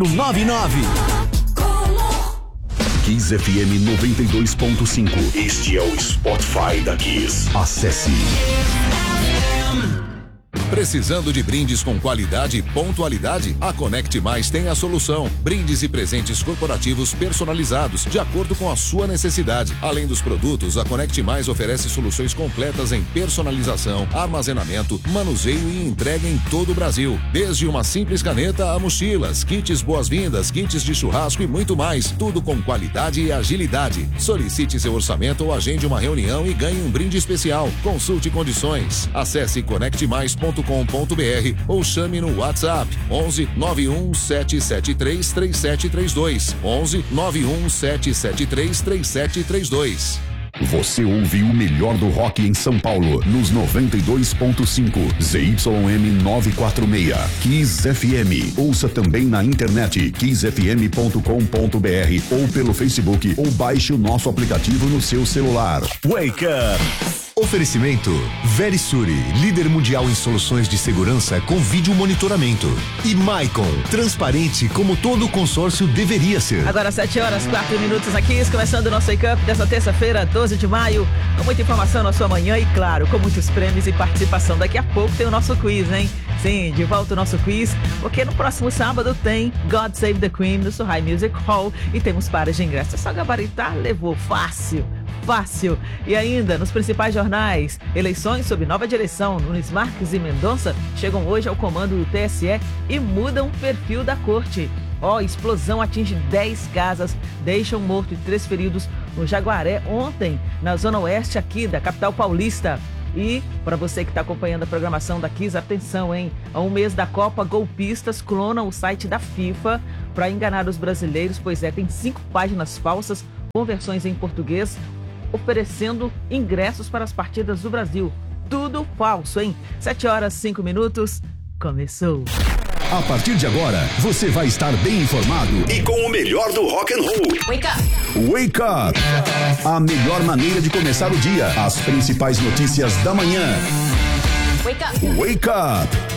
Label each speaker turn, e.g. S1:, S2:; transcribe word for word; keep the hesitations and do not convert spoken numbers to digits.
S1: nove nove.
S2: Kiss F M noventa e dois ponto cinco. Este é o Spotify da Kiss. Acesse.
S3: Precisando de brindes com qualidade e pontualidade? A Connect Mais tem a solução. Brindes e presentes corporativos personalizados, de acordo com a sua necessidade. Além dos produtos, a Connect Mais oferece soluções completas em personalização, armazenamento, manuseio e entrega em todo o Brasil. Desde uma simples caneta a mochilas, kits boas-vindas, kits de churrasco e muito mais. Tudo com qualidade e agilidade. Solicite seu orçamento ou agende uma reunião e ganhe um brinde especial. Consulte condições. Acesse conect mais ponto com ponto b r ou chame no WhatsApp onze nove um sete sete três três sete três dois. onze nove um sete sete três três sete três dois.
S2: Você ouve o melhor do rock em São Paulo nos noventa e dois ponto cinco Z Y M novecentos e quarenta e seis Kiss F M. Ouça também na internet kiss f m ponto com ponto b r ou pelo Facebook ou baixe o nosso aplicativo no seu celular.
S1: Wake Up. Oferecimento Verisuri, líder mundial em soluções de segurança com vídeo monitoramento. E Maicon, transparente como todo consórcio deveria ser.
S4: Agora sete horas, quatro minutos aqui, começando o nosso Wake Up dessa terça-feira, doze de maio, com muita informação na sua manhã e, claro, com muitos prêmios e participação. Daqui a pouco tem o nosso quiz, hein? Sim, de volta o nosso quiz, porque no próximo sábado tem God Save the Queen no Surrai Music Hall e temos pares de ingressos. É só gabaritar, levou fácil. Fácil. E ainda, nos principais jornais, eleições sob nova direção. Nunes Marques e Mendonça chegam hoje ao comando do T S E e mudam o perfil da corte. Ó, oh, explosão atinge dez casas, deixam morto e três feridos no Jaguaré ontem, na zona oeste aqui da capital paulista. E, para você que está acompanhando a programação da Kiss, atenção, hein? Há um mês da Copa, golpistas clonam o site da FIFA para enganar os brasileiros, pois é, tem cinco páginas falsas com versões em português, oferecendo ingressos para as partidas do Brasil. Tudo falso, hein? sete horas, cinco minutos. Começou.
S2: A partir de agora, você vai estar bem informado e com o melhor do rock and roll.
S5: Wake up!
S2: Wake up! A melhor maneira de começar o dia. As principais notícias da manhã.
S5: Wake up!
S2: Wake up!